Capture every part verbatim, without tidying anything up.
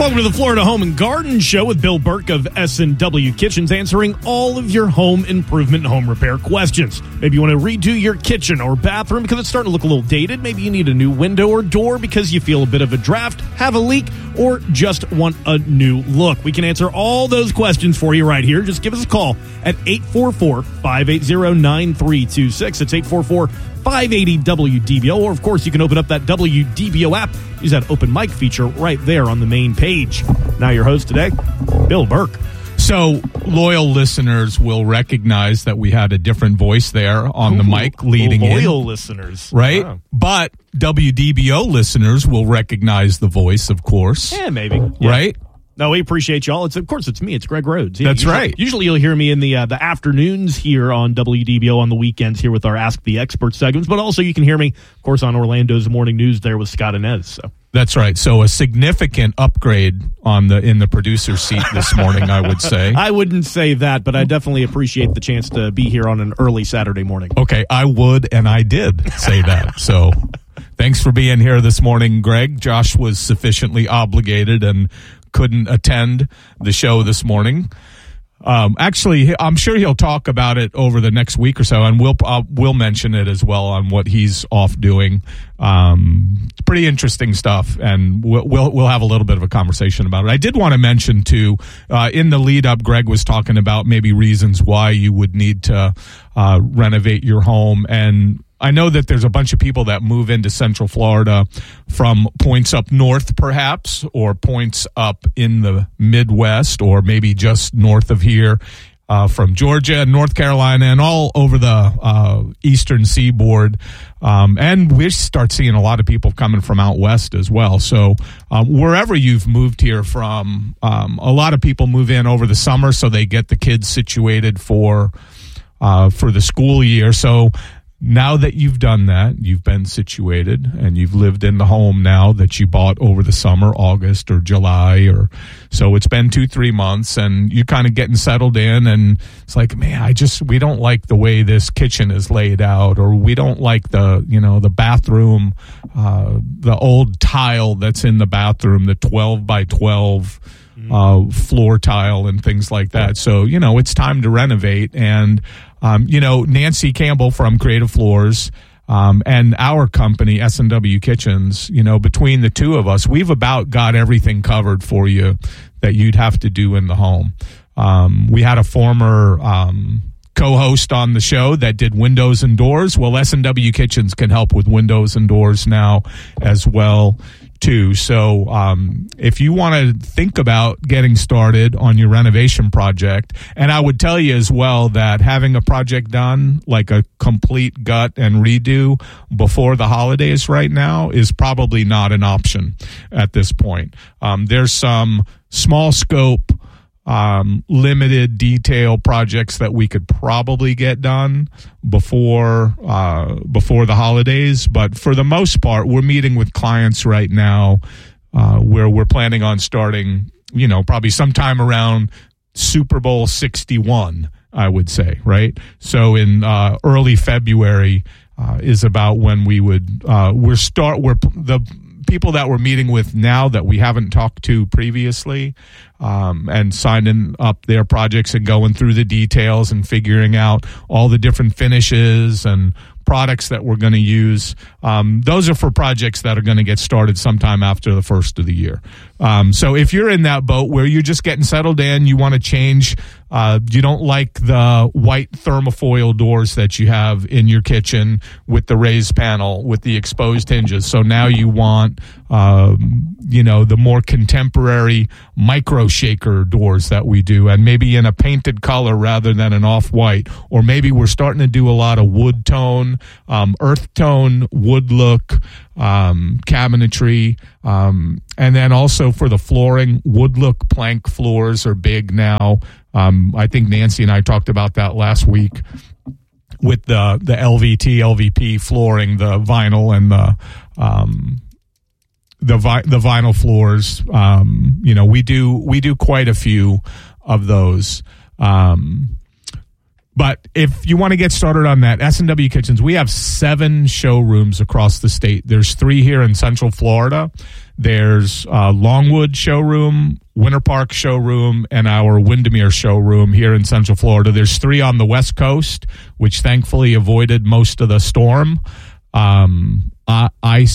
Welcome to the Florida Home and Garden Show with Bill Burke of S and W Kitchens, answering all of your home improvement and home repair questions. Maybe you want to redo your kitchen or bathroom because it's starting to look a little dated. Maybe you need a new window or door because you feel a bit of a draft, have a leak, or just want a new look. We can answer all those questions for you right here. Just give us a call at eight four four, five eight zero, nine three two six. It's eight four four, five eight zero, W D B O. Or, of course, you can open up that W D B O app. Use that open mic feature right there on the main page. Now your host today, Bill Burke. So loyal listeners will recognize that we had a different voice there on Ooh, the mic leading loyal in. Loyal listeners. Right? Wow. But W D B O listeners will recognize the voice, of course. Yeah, maybe. Yeah. Right? No, we appreciate y'all. It's of course it's me. It's Greg Rhodes. Yeah, That's usually, right. Usually you'll hear me in the uh, the afternoons here on W D B O on the weekends here with our Ask the Expert segments. But also you can hear me, of course, on Orlando's Morning News there with Scott Inez. So that's right. So a significant upgrade on the in the producer seat this morning, I would say. I wouldn't say that, but I definitely appreciate the chance to be here on an early Saturday morning. Okay, I would, and I did say that. So thanks for being here this morning, Greg. Josh was sufficiently obligated and couldn't attend the show this morning. Um, actually, I'm sure he'll talk about it over the next week or so, and we'll uh, we'll mention it as well on what he's off doing. Um, it's pretty interesting stuff, and we'll, we'll we'll have a little bit of a conversation about it. I did want to mention too, uh, in the lead up, Greg was talking about maybe reasons why you would need to uh, renovate your home, and I know that there's a bunch of people that move into Central Florida from points up north, perhaps, or points up in the Midwest, or maybe just north of here, uh, from Georgia and North Carolina and all over the uh, eastern seaboard. Um, and we start seeing a lot of people coming from out west as well. So um, wherever you've moved here from, um, a lot of people move in over the summer so they get the kids situated for uh, for the school year. So now that you've done that, you've been situated and you've lived in the home now that you bought over the summer, August or July, or so it's been two, three months and you're kind of getting settled in, and it's like, man, I just, we don't like the way this kitchen is laid out, or we don't like the, you know, the bathroom, uh, the old tile that's in the bathroom, the twelve by twelve uh, floor tile and things like that. So, you know, it's time to renovate. And Um, you know, Nancy Campbell from Creative Floors um, and our company, S and W Kitchens, you know, between the two of us, we've about got everything covered for you that you'd have to do in the home. Um, we had a former um, co-host on the show that did windows and doors. Well, S and W Kitchens can help with windows and doors now as well, too. So um, if you want to think about getting started on your renovation project, and I would tell you as well that having a project done, like a complete gut and redo before the holidays right now, is probably not an option at this point. Um, there's some small scope, um, limited detail projects that we could probably get done before uh, before the holidays. But for the most part, we're meeting with clients right now uh, where we're planning on starting, you know, probably sometime around Super Bowl sixty-one, I would say, right? So in uh, early February uh, is about when we would uh, we're start we're the people that we're meeting with now that we haven't talked to previously, um, and signing up their projects and going through the details and figuring out all the different finishes and products that we're going to use. Um, those are for projects that are going to get started sometime after the first of the year. Um, so if you're in that boat where you're just getting settled in, you want to change, uh, you don't like the white thermofoil doors that you have in your kitchen with the raised panel, with the exposed hinges. So now you want, um, you know, the more contemporary micro shaker doors that we do, and maybe in a painted color rather than an off-white. Or maybe we're starting to do a lot of wood tone, um, earth tone, wood look, um, cabinetry, um, and then also for the flooring, wood look plank floors are big now. Um, I think Nancy and I talked about that last week with the the L V T, L V P flooring, the vinyl and the um, the vi- the vinyl floors. Um, you know, we do we do quite a few of those. Um, But if you want to get started on that, S and W Kitchens, we have seven showrooms across the state. There's three here in Central Florida. There's uh, Longwood showroom, Winter Park showroom, and our Windermere showroom here in Central Florida. There's three on the West Coast, which thankfully avoided most of the storm. Um, uh,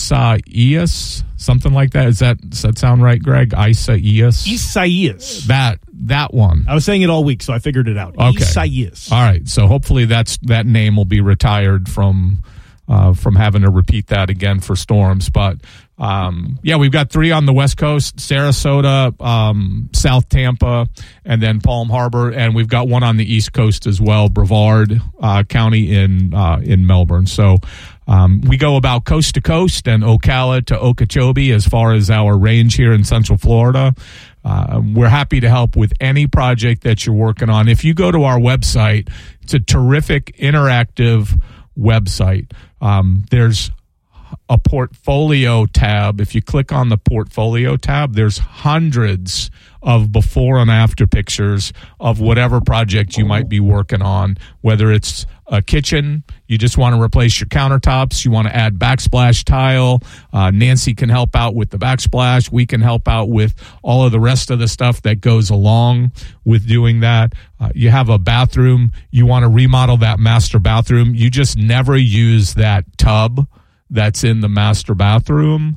Isaias, something like that. Is that does that sound right, Greg? Isaias. Isaias. That that one. I was saying it all week, so I figured it out. Okay. Isaias. All right. So hopefully that's that name will be retired from uh, from having to repeat that again for storms. But um, yeah, we've got three on the West Coast: Sarasota, um, South Tampa, and then Palm Harbor, and we've got one on the East Coast as well, Brevard uh, County in uh, in Melbourne. So. Um, we go about coast to coast and Ocala to Okeechobee as far as our range here in Central Florida. Uh, we're happy to help with any project that you're working on. If you go to our website, it's a terrific interactive website. Um, there's a portfolio tab. If you click on the portfolio tab, there's hundreds of before and after pictures of whatever project you might be working on, whether it's a kitchen, you just want to replace your countertops, you want to add backsplash tile. Uh, Nancy can help out with the backsplash. We can help out with all of the rest of the stuff that goes along with doing that. Uh, you have a bathroom, you want to remodel that master bathroom. You just never use that tub that's in the master bathroom.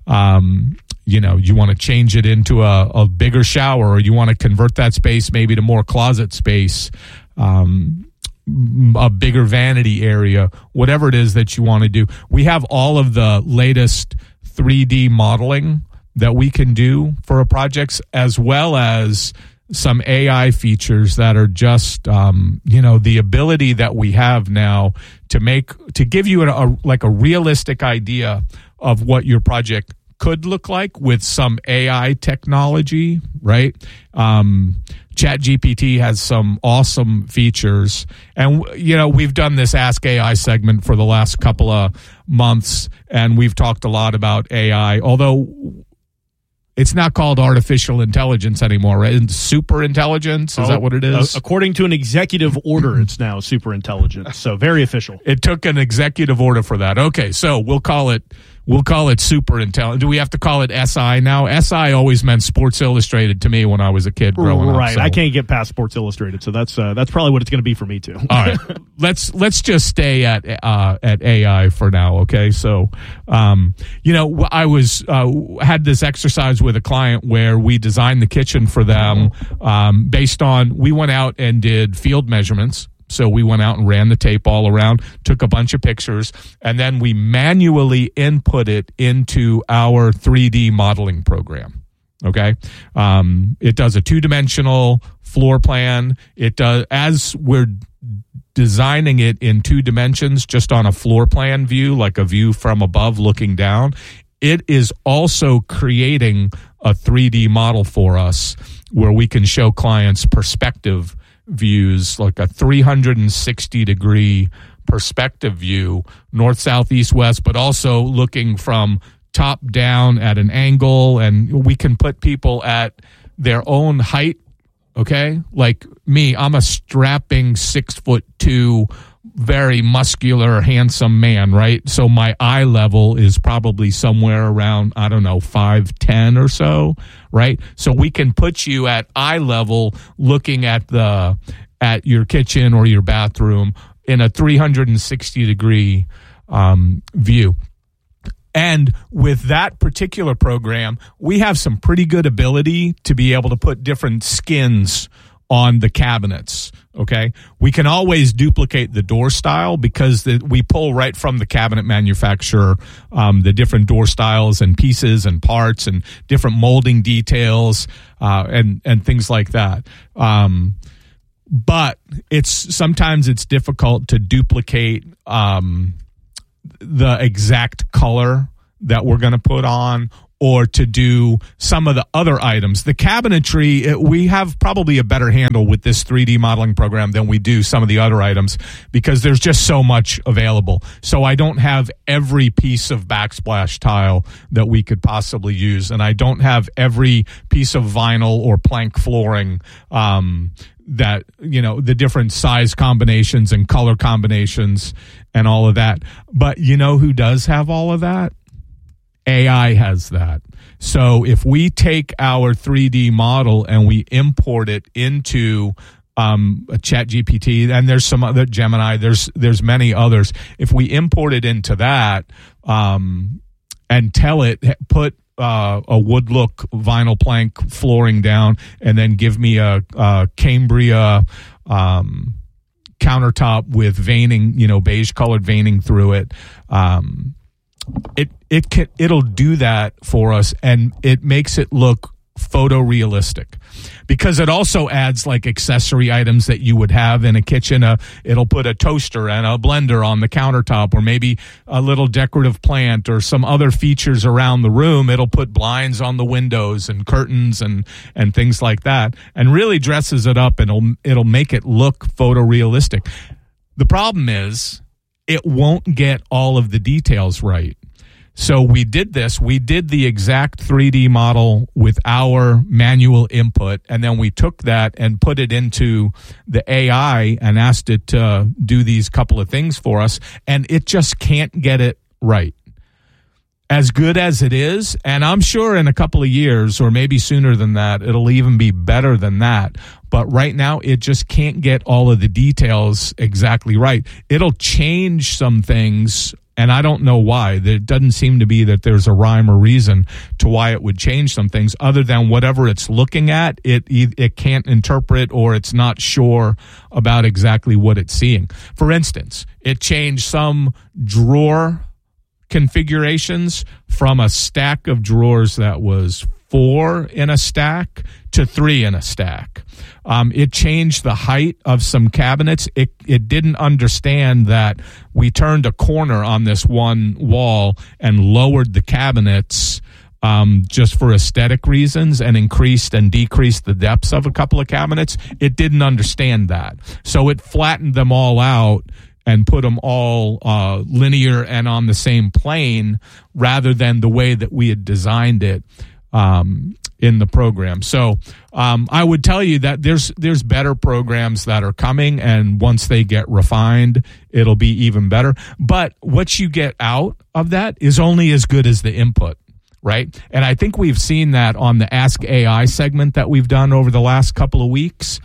Um, you know, you want to change it into a, a bigger shower, or you want to convert that space maybe to more closet space. Um, a bigger vanity area, whatever it is that you want to do. We have all of the latest three D modeling that we can do for our projects, as well as some A I features that are just, um, you know, the ability that we have now to make, to give you a, a like a realistic idea of what your project could look like with some A I technology, right? Um, ChatGPT has some awesome features. And, you know, we've done this Ask A I segment for the last couple of months, and we've talked a lot about A I, although it's not called artificial intelligence anymore, right? It's super intelligence. Is oh, that what it is? Uh, according to an executive order, it's now super intelligence. So very official. It took an executive order for that. Okay, so we'll call it We'll call it super intelligent. Do we have to call it S I now? S I always meant Sports Illustrated to me when I was a kid growing right. up. Right. So. I can't get past Sports Illustrated, so that's uh, that's probably what it's going to be for me too. All right. Let's let's just stay at uh, at A I for now, okay? So, um, you know, I was uh, had this exercise with a client where we designed the kitchen for them um, based on we went out and did field measurements. So we went out and ran the tape all around, took a bunch of pictures, and then we manually input it into our three D modeling program. Okay. Um, it does a two-dimensional floor plan. It does, as we're designing it in two dimensions, just on a floor plan view, like a view from above looking down, it is also creating a three D model for us where we can show clients perspective views, like a three hundred sixty degree perspective view, north, south, east, west, but also looking from top down at an angle. And we can put people at their own height. Okay. Like me, I'm a strapping six foot two, very muscular, handsome man, right? So my eye level is probably somewhere around, I don't know, five ten or so, right? So we can put you at eye level looking at the at your kitchen or your bathroom in a three hundred sixty degree um, view. And with that particular program, we have some pretty good ability to be able to put different skins on the cabinets. Okay. We can always duplicate the door style because the, we pull right from the cabinet manufacturer, um, the different door styles and pieces and parts and different molding details, uh, and, and things like that. Um, but it's sometimes it's difficult to duplicate, um, the exact color that we're going to put on, or to do some of the other items. The cabinetry, it, we have probably a better handle with this three D modeling program than we do some of the other items because there's just so much available. So I don't have every piece of backsplash tile that we could possibly use, and I don't have every piece of vinyl or plank flooring um, that, you know, the different size combinations and color combinations and all of that. But you know who does have all of that? A I has that. So if we take our three D model and we import it into um, a Chat G P T, and there's some other Gemini, there's there's many others. If we import it into that um, and tell it, put uh, a wood look vinyl plank flooring down, and then give me a, a Cambria um, countertop with veining, you know, beige colored veining through it. Um, It it can, it'll do that for us, and it makes it look photorealistic, because it also adds like accessory items that you would have in a kitchen. Uh, it'll put a toaster and a blender on the countertop, or maybe a little decorative plant or some other features around the room. It'll put blinds on the windows and curtains and and things like that, and really dresses it up, and it'll it'll make it look photorealistic. The problem is, it won't get all of the details right. So we did this. We did the exact three D model with our manual input, and then we took that and put it into the A I and asked it to do these couple of things for us, and it just can't get it right. As good as it is, and I'm sure in a couple of years, or maybe sooner than that, it'll even be better than that. But right now, it just can't get all of the details exactly right. It'll change some things, and I don't know why. There doesn't seem to be that there's a rhyme or reason to why it would change some things, other than whatever it's looking at, it it can't interpret, or it's not sure about exactly what it's seeing. For instance, it changed some drawer configurations from a stack of drawers that was four in a stack to three in a stack. Um, it changed the height of some cabinets. It it didn't understand that we turned a corner on this one wall and lowered the cabinets um, just for aesthetic reasons, and increased and decreased the depths of a couple of cabinets. It didn't understand that. So it flattened them all out and put them all uh, linear and on the same plane, rather than the way that we had designed it um, in the program. So um, I would tell you that there's there's better programs that are coming, and once they get refined, it'll be even better. But what you get out of that is only as good as the input, right? And I think we've seen that on the Ask A I segment that we've done over the last couple of weeks.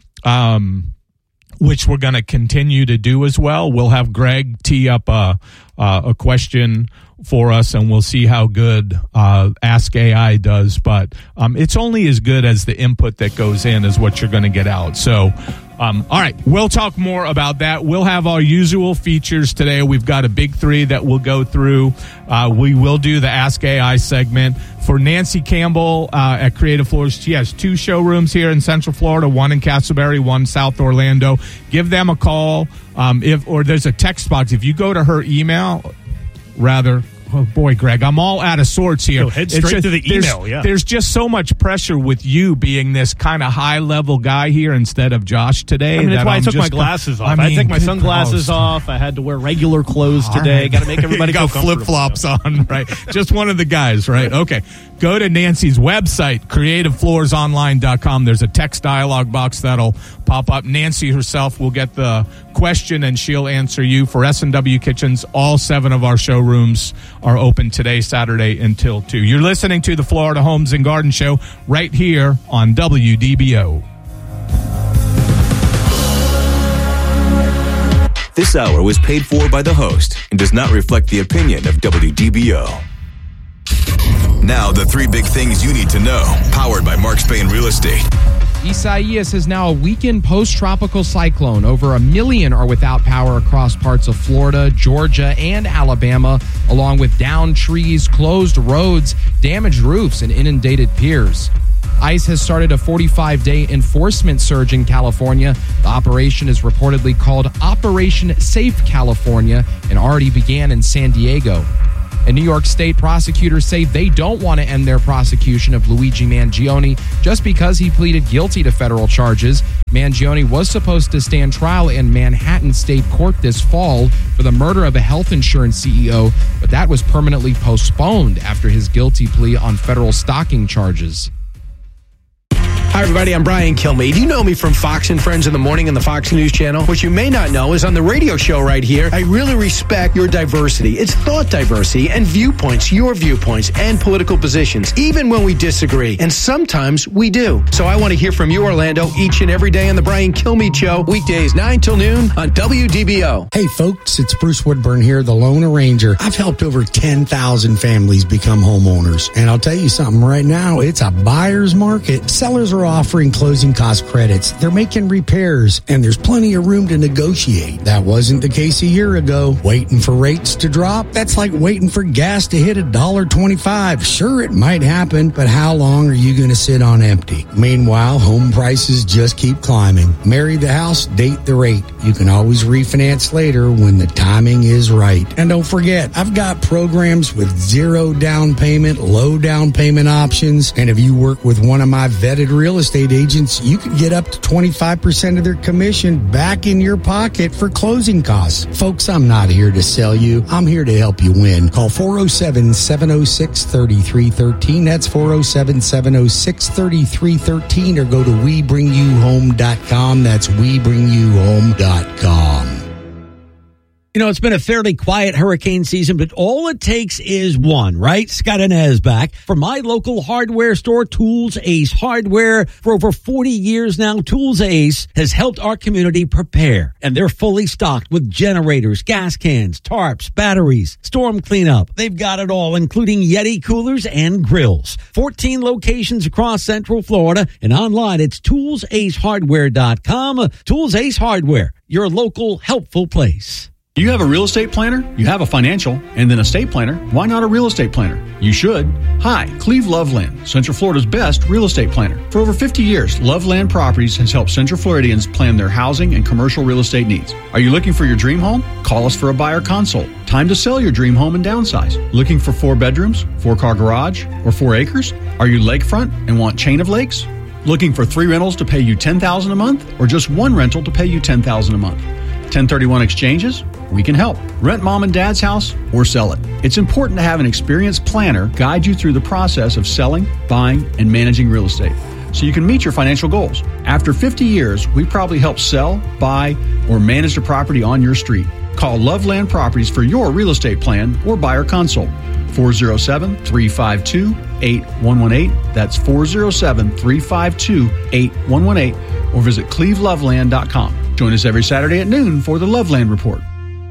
Um which we're going to continue to do as well. We'll have Greg tee up a, uh, a question for us, and we'll see how good uh, Ask A I does. But um, it's only as good as the input that goes in is what you're going to get out. So, um, all right, we'll talk more about that. We'll have our usual features today. We've got a big three that we'll go through. Uh, we will do the Ask A I segment. For Nancy Campbell uh, at Creative Floors, she has two showrooms here in Central Florida, one in Castleberry, one South Orlando. Give them a call, um, if or there's a text box. If you go to her email, rather, oh boy, Greg, I'm all out of sorts here. Go head straight just, to the email, there's, yeah. There's just so much pressure with you being this kind of high-level guy here instead of Josh today. I mean, that's that why I'm I took just, my glasses off. I, mean, I had to take my sunglasses gross. off. I had to wear regular clothes All today. right. Got to make everybody you got feel flip-flops on, right? Just one of the guys, right? Okay. Go to Nancy's website, creative floors online dot com. There's a text dialog box that'll pop up. Nancy herself will get the question, and she'll answer you. For S and W Kitchens, all seven of our showrooms are open today, Saturday, until two. You're listening to the Florida Homes and Garden Show right here on W D B O. This hour was paid for by the host and does not reflect the opinion of W D B O. Now, the three big things you need to know, powered by Mark Spain Real Estate. Isaias is now a weakened post-tropical cyclone. Over a million are without power across parts of Florida, Georgia, and Alabama, along with downed trees, closed roads, damaged roofs, and inundated piers. ICE has started a forty-five day enforcement surge in California. The operation is reportedly called Operation Safe California and already began in San Diego. And New York State prosecutors say they don't want to end their prosecution of Luigi Mangione just because he pleaded guilty to federal charges. Mangione was supposed to stand trial in Manhattan State Court this fall for the murder of a health insurance C E O, but that was permanently postponed after his guilty plea on federal stalking charges. Hi, everybody. I'm Brian Kilmeade. You know me from Fox and Friends in the Morning and the Fox News Channel. What you may not know is on the radio show right here, I really respect your diversity. It's thought diversity and viewpoints, your viewpoints and political positions, even when we disagree. And sometimes we do. So I want to hear from you, Orlando, each and every day on the Brian Kilmeade Show, weekdays nine till noon on W D B O. Hey, folks, it's Bruce Woodburn here, the Lone Arranger. I've helped over ten thousand families become homeowners. And I'll tell you something right now, it's a buyer's market. Sellers are offering closing cost credits. They're making repairs, and there's plenty of room to negotiate. That wasn't the case a year ago. Waiting for rates to drop? That's like waiting for gas to hit one dollar and twenty-five cents. Sure, it might happen, but how long are you going to sit on empty? Meanwhile, home prices just keep climbing. Marry the house, date the rate. You can always refinance later when the timing is right. And don't forget, I've got programs with zero down payment, low down payment options. And if you work with one of my vetted real estate agents, you can get up to twenty-five percent of their commission back in your pocket for closing costs. Folks, I'm not here to sell you. I'm here to help you win. Call four oh seven, seven oh six, three three one three. That's four oh seven, seven oh six, three three one three, or go to we bring you home dot com. That's we bring you home dot com. You know, it's been a fairly quiet hurricane season, but all it takes is one, right? Scott Inez back from my local hardware store, Tools Ace Hardware. For over forty years now, Tools Ace has helped our community prepare, and they're fully stocked with generators, gas cans, tarps, batteries, storm cleanup. They've got it all, including Yeti coolers and grills. fourteen locations across Central Florida, and online it's tools ace hardware dot com. Tools Ace Hardware, your local helpful place. You have a real estate planner, you have a financial, and then a estate planner. Why not a real estate planner? You should. Hi, Cleve Loveland, Central Florida's best real estate planner. For over fifty years, Loveland Properties has helped Central Floridians plan their housing and commercial real estate needs. Are you looking for your dream home? Call us for a buyer consult. Time to sell your dream home and downsize. Looking for four bedrooms, four-car garage, or four acres? Are you lakefront and want chain of lakes? Looking for three rentals to pay you ten thousand dollars a month, or just one rental to pay you ten thousand dollars a month? ten thirty-one exchanges? We can help. Rent mom and dad's house or sell it. It's important to have an experienced planner guide you through the process of selling, buying, and managing real estate so you can meet your financial goals. After fifty years, we probably helped sell, buy, or manage the property on your street. Call Loveland Properties for your real estate plan or buyer consult. four oh seven, three five two, eight one one eight. That's four oh seven, three five two, eight one one eight. Or visit cleve loveland dot com. Join us every Saturday at noon for the Loveland Report.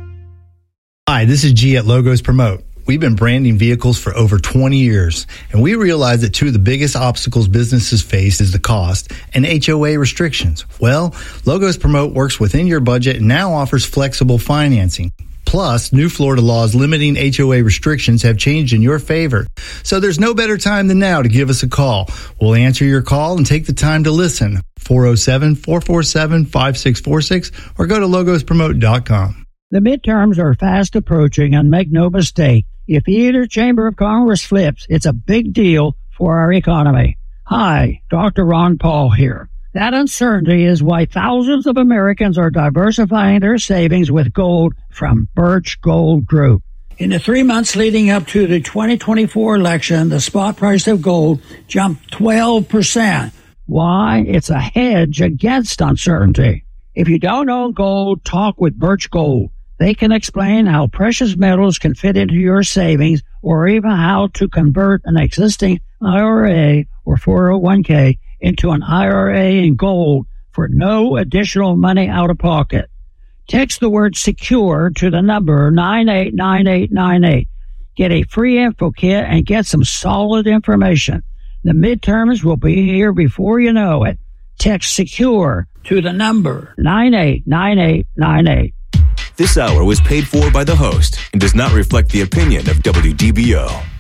Hi, this is G at Logos Promote. We've been branding vehicles for over twenty years, and we realize that two of the biggest obstacles businesses face is the cost and H O A restrictions. Well, Logos Promote works within your budget and now offers flexible financing. Plus, new Florida laws limiting H O A restrictions have changed in your favor. So there's no better time than now to give us a call. We'll answer your call and take the time to listen. four oh seven, four four seven, five six four six or go to logos promote dot com. The midterms are fast approaching, and make no mistake, if either chamber of Congress flips, it's a big deal for our economy. Hi, Doctor Ron Paul here. That uncertainty is why thousands of Americans are diversifying their savings with gold from Birch Gold Group. In the three months leading up to the twenty twenty-four election, the spot price of gold jumped twelve percent. Why? It's a hedge against uncertainty. If you don't own gold, talk with Birch Gold. They can explain how precious metals can fit into your savings, or even how to convert an existing I R A or four oh one k into an I R A in gold for no additional money out of pocket. Text the word SECURE to the number nine eight nine eight nine eight. Get a free info kit and get some solid information. The midterms will be here before you know it. Text SECURE to the number nine eight nine eight nine eight. This hour was paid for by the host and does not reflect the opinion of W D B O.